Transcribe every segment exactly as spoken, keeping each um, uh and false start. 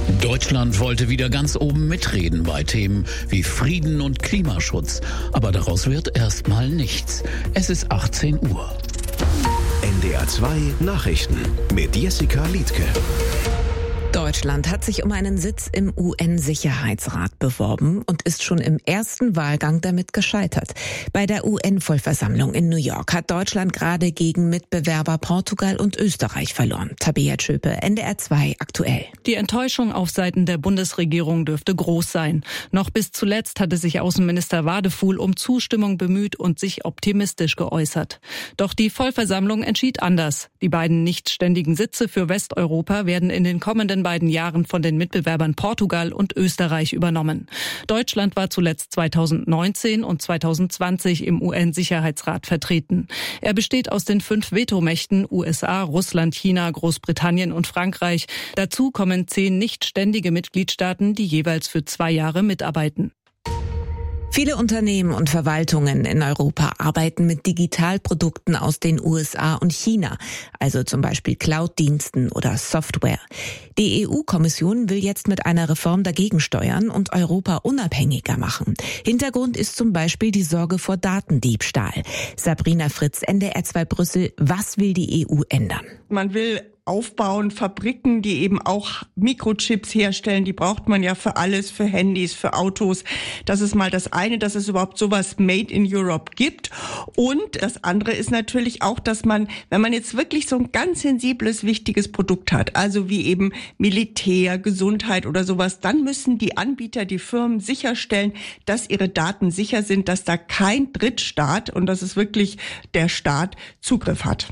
Deutschland wollte wieder ganz oben mitreden bei Themen wie Frieden und Klimaschutz. Aber daraus wird erstmal nichts. Es ist achtzehn Uhr. N D R zwei Nachrichten mit Jessica Liedtke. Deutschland hat sich um einen Sitz im U N-Sicherheitsrat beworben und ist schon im ersten Wahlgang damit gescheitert. Bei der U N-Vollversammlung in New York hat Deutschland gerade gegen Mitbewerber Portugal und Österreich verloren. Tabea Schöpe, N D R zwei aktuell. Die Enttäuschung auf Seiten der Bundesregierung dürfte groß sein. Noch bis zuletzt hatte sich Außenminister Wadefuhl um Zustimmung bemüht und sich optimistisch geäußert. Doch die Vollversammlung entschied anders. Die beiden nicht ständigen Sitze für Westeuropa werden in den kommenden beiden Jahren von den Mitbewerbern Portugal und Österreich übernommen. Deutschland war zuletzt zweitausendneunzehn und zweitausendzwanzig im U N-Sicherheitsrat vertreten. Er besteht aus den fünf Vetomächten U S A, Russland, China, Großbritannien und Frankreich. Dazu kommen zehn nicht ständige Mitgliedstaaten, die jeweils für zwei Jahre mitarbeiten. Viele Unternehmen und Verwaltungen in Europa arbeiten mit Digitalprodukten aus den U S A und China, also zum Beispiel Cloud-Diensten oder Software. Die E U-Kommission will jetzt mit einer Reform dagegen steuern und Europa unabhängiger machen. Hintergrund ist zum Beispiel die Sorge vor Datendiebstahl. Sabrina Fritz, N D R zwei Brüssel. Was will die E U ändern? Man will aufbauen, Fabriken, die eben auch Mikrochips herstellen, die braucht man ja für alles, für Handys, für Autos. Das ist mal das eine, dass es überhaupt sowas Made in Europe gibt. Und das andere ist natürlich auch, dass man, wenn man jetzt wirklich so ein ganz sensibles, wichtiges Produkt hat, also wie eben Militär, Gesundheit oder sowas, dann müssen die Anbieter, die Firmen sicherstellen, dass ihre Daten sicher sind, dass da kein Drittstaat, und das ist wirklich der Staat, Zugriff hat.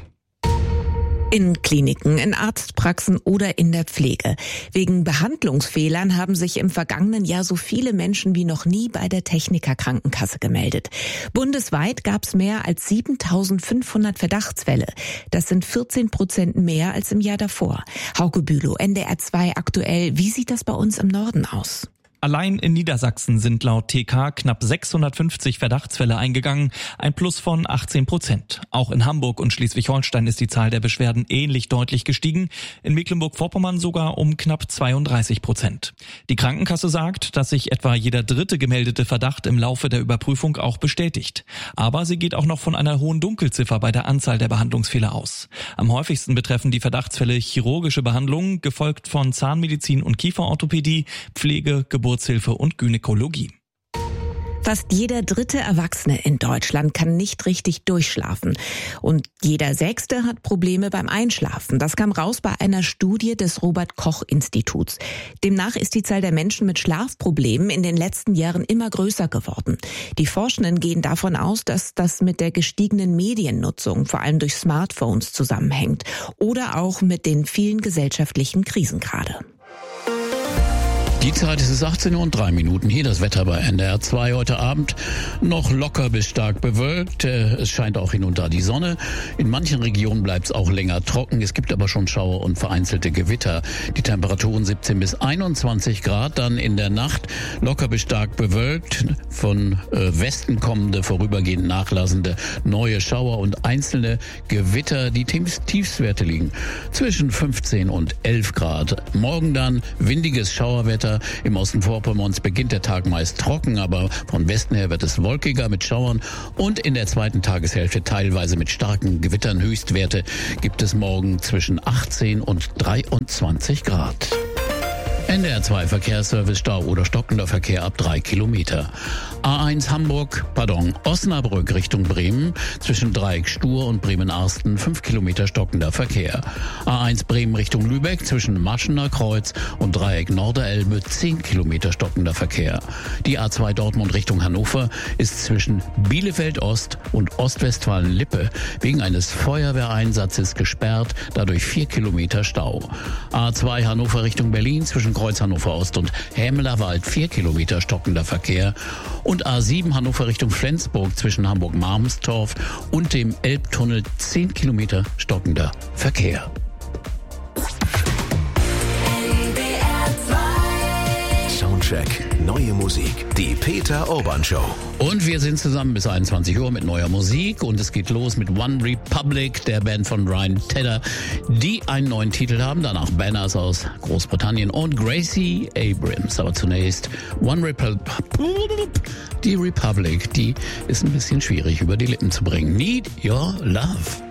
In Kliniken, in Arztpraxen oder in der Pflege. Wegen Behandlungsfehlern haben sich im vergangenen Jahr so viele Menschen wie noch nie bei der Techniker-Krankenkasse gemeldet. Bundesweit gab es mehr als siebentausendfünfhundert Verdachtsfälle. Das sind vierzehn Prozent mehr als im Jahr davor. Hauke Bülow, N D R zwei aktuell. Wie sieht das bei uns im Norden aus? Allein in Niedersachsen sind laut T K knapp sechshundertfünfzig Verdachtsfälle eingegangen, ein Plus von achtzehn Prozent. Auch in Hamburg und Schleswig-Holstein ist die Zahl der Beschwerden ähnlich deutlich gestiegen, in Mecklenburg-Vorpommern sogar um knapp zweiunddreißig Prozent. Die Krankenkasse sagt, dass sich etwa jeder dritte gemeldete Verdacht im Laufe der Überprüfung auch bestätigt. Aber sie geht auch noch von einer hohen Dunkelziffer bei der Anzahl der Behandlungsfehler aus. Am häufigsten betreffen die Verdachtsfälle chirurgische Behandlungen, gefolgt von Zahnmedizin und Kieferorthopädie, Pflege, Geburt Geburtshilfe und Gynäkologie. Fast jeder dritte Erwachsene in Deutschland kann nicht richtig durchschlafen. Und jeder Sechste hat Probleme beim Einschlafen. Das kam raus bei einer Studie des Robert-Koch-Instituts. Demnach ist die Zahl der Menschen mit Schlafproblemen in den letzten Jahren immer größer geworden. Die Forschenden gehen davon aus, dass das mit der gestiegenen Mediennutzung, vor allem durch Smartphones, zusammenhängt. Oder auch mit den vielen gesellschaftlichen Krisen gerade. Die Zeit ist es achtzehn Uhr und drei Minuten. Hier das Wetter bei N D R zwei heute Abend. Noch locker bis stark bewölkt. Es scheint auch hin und da die Sonne. In manchen Regionen bleibt es auch länger trocken. Es gibt aber schon Schauer und vereinzelte Gewitter. Die Temperaturen siebzehn bis einundzwanzig Grad. Dann in der Nacht locker bis stark bewölkt. Von äh, Westen kommende, vorübergehend nachlassende neue Schauer und einzelne Gewitter. Die Tiefstwerte liegen zwischen fünfzehn und elf Grad. Morgen dann windiges Schauerwetter. Im Osten Vorpommerns beginnt der Tag meist trocken, aber von Westen her wird es wolkiger mit Schauern und in der zweiten Tageshälfte teilweise mit starken Gewittern. Höchstwerte gibt es morgen zwischen achtzehn und dreiundzwanzig Grad. N D R zwei Verkehrsservice, Stau oder stockender Verkehr ab drei Kilometer. A eins Hamburg, pardon, Osnabrück Richtung Bremen, zwischen Dreieck Stur und Bremen-Arsten fünf Kilometer stockender Verkehr. A eins Bremen Richtung Lübeck, zwischen Maschener Kreuz und Dreieck Norderelbe zehn Kilometer stockender Verkehr. Die A zwei Dortmund Richtung Hannover ist zwischen Bielefeld Ost und Ostwestfalen-Lippe wegen eines Feuerwehreinsatzes gesperrt, dadurch vier Kilometer Stau. A zwei Hannover Richtung Berlin, zwischen Kreuz Hannover Ost und Hämelerwald vier Kilometer stockender Verkehr. Und A sieben Hannover Richtung Flensburg zwischen Hamburg-Marmstorf und dem Elbtunnel zehn Kilometer stockender Verkehr. Soundcheck neue Musik. Die Peter Urban Show. Und wir sind zusammen bis einundzwanzig Uhr mit neuer Musik. Und es geht los mit One Republic, der Band von Ryan Tedder, die einen neuen Titel haben. Danach Banners aus Großbritannien und Gracie Abrams. Aber zunächst One Republic. Die Republic, die ist ein bisschen schwierig über die Lippen zu bringen. Need Your Love.